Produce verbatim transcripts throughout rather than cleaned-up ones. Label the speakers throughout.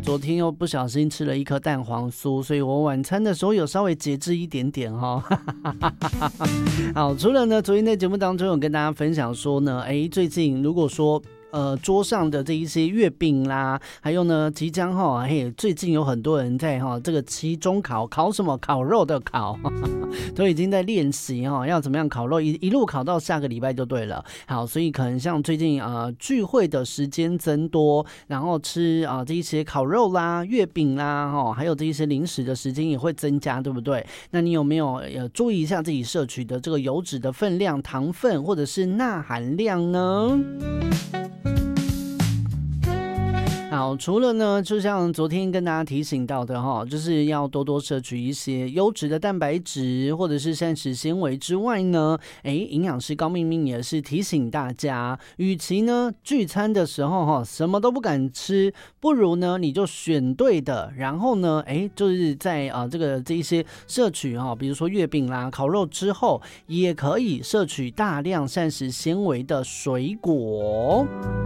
Speaker 1: 昨天又不小心吃了一颗蛋黄酥，所以我晚餐的时候有稍微节制一点点哈。好，除了呢，昨天在节目当中有跟大家分享说呢，哎，最近如果说呃，桌上的这一些月饼啦，还有呢，即将哈，嘿，最近有很多人在哈这个期中考，考什么？烤肉的烤，都已经在练习哈，要怎么样烤肉，一一路烤到下个礼拜就对了。好，所以可能像最近呃聚会的时间增多，然后吃啊、呃、这一些烤肉啦、月饼啦，哈，还有这一些零食的时间也会增加，对不对？那你有没有呃注意一下自己摄取的这个油脂的分量、糖分或者是钠含量呢？好，除了呢，就像昨天跟大家提醒到的哈，就是要多多摄取一些优质的蛋白质或者是膳食纤维之外呢，哎，营养师高明明也是提醒大家，与其呢聚餐的时候哈什么都不敢吃，不如呢你就选对的，然后呢，哎，就是在啊、呃、这个这一些摄取哈，比如说月饼啦、烤肉之后，也可以摄取大量膳食纤维的水果。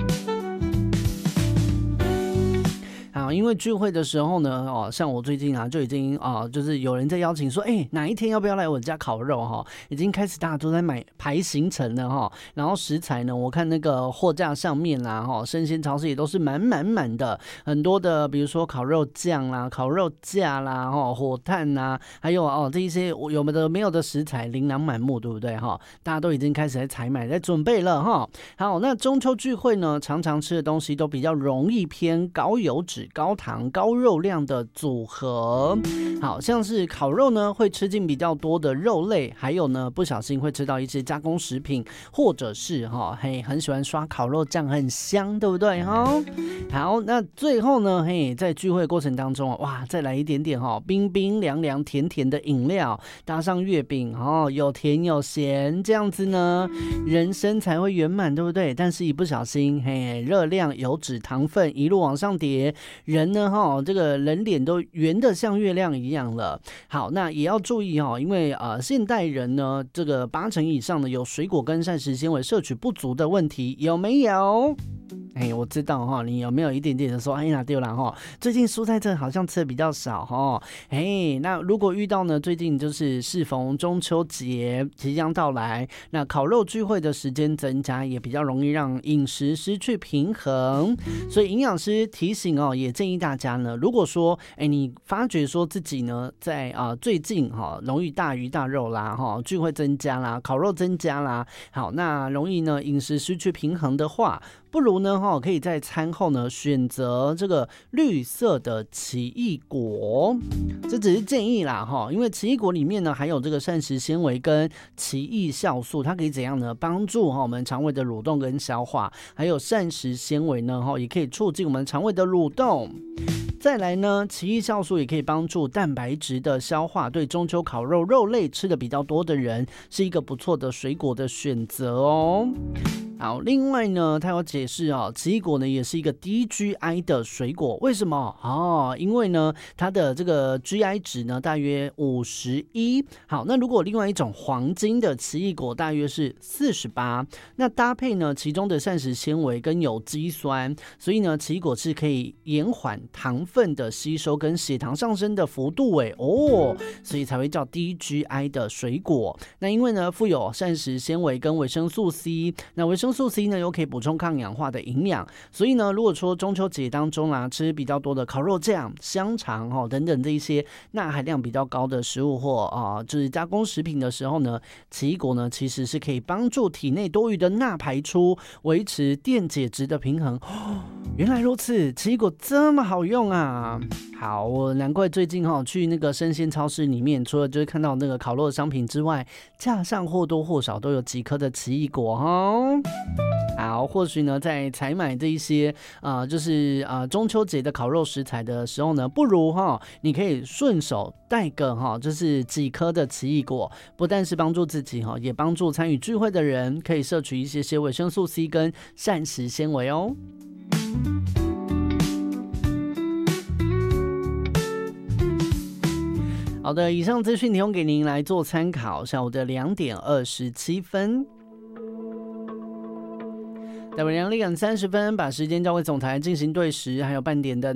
Speaker 1: 啊，因为聚会的时候呢，哦，像我最近啊，就已经啊，就是有人在邀请说，哎、欸，哪一天要不要来我家烤肉哈？已经开始大家都在买排行程了哈。然后食材呢，我看那个货架上面啦，哈，生鲜超市也都是满满满的，很多的，比如说烤肉酱啦、烤肉架啦、哈火炭啦，还有哦这一些有的没有的食材琳琅满目，对不对哈？大家都已经开始在采买、在准备了哈。好，那中秋聚会呢，常常吃的东西都比较容易偏高油脂、高糖、高肉量的组合，好像是烤肉呢会吃进比较多的肉类，还有呢不小心会吃到一些加工食品，或者是哈嘿很喜欢刷烤肉酱，很香，对不对哈？好，那最后呢嘿在聚会过程当中哇再来一点点哈冰冰凉凉甜甜的饮料，搭上月饼哦，有甜有咸，这样子呢人生才会圆满，对不对？但是一不小心嘿热量、油脂、糖分一路往上叠。人呢哈，这个人脸都圆的像月亮一样了。好，那也要注意哈，因为呃现代人呢，这个八成以上的有水果跟膳食纤维摄取不足的问题，有没有？哎，我知道哈，你有没有一点点的说，哎呀对了哈，最近蔬菜真的好像吃的比较少哈。哎，那如果遇到呢，最近就是适逢中秋节即将到来，那烤肉聚会的时间增加，也比较容易让饮食失去平衡。所以营养师提醒哦，也建议大家呢，如果说哎你发觉说自己呢在啊、呃、最近哈、哦、容易大鱼大肉啦哈、哦、聚会增加啦，烤肉增加啦，好那容易呢饮食失去平衡的话，不如呢哈、哦、可以在餐后呢选择这个绿色的奇异果，这只是建议啦哈、哦，因为奇异果里面呢含有这个膳食纤维跟奇异酵素，它可以怎样呢帮助哈、哦、我们肠胃的蠕动跟消化，还有膳食纤维呢哈、哦、也可以促进我们肠胃的蠕动。再来呢，奇异酵素也可以帮助蛋白质的消化，对中秋烤肉肉类吃的比较多的人，是一个不错的水果的选择哦。好，另外呢，他有解释哦，奇异果呢也是一个低 G I 的水果，为什么？哦，因为呢，它的这个 G I 值呢大约五十一。好，那如果另外一种黄金的奇异果大约是四十八，那搭配呢其中的膳食纤维跟有机酸，所以呢奇异果是可以延缓糖分的吸收跟血糖上升的幅度诶哦，所以才会叫低 G I 的水果。那因为呢富有膳食纤维跟维生素 C， 那维生素 C 呢又可以补充抗氧化的营养，所以呢如果说中秋节当中啊吃比较多的烤肉酱、香肠哦等等这一些钠含量比较高的食物或啊、呃、就是加工食品的时候呢，奇异果呢其实是可以帮助体内多余的钠排出，维持电解质的平衡。哦，原来如此，奇异果这么好用啊！好，我难怪最近哈、哦、去那个生鲜超市里面，除了就是看到那个烤肉的商品之外，架上或多或少都有几颗的奇异果哈、哦。好，或许呢在采买这一些呃就是呃中秋节的烤肉食材的时候呢，不如哈、哦、你可以顺手带个哈、哦、就是几颗的奇异果，不但是帮助自己哈、哦，也帮助参与聚会的人可以摄取一些些维生素 C 跟膳食纤维哦。好的，以上资讯提供给您来做参考。下午的两点二十七分，台北两点三十分，把时间交给总台进行对时，还有半点的。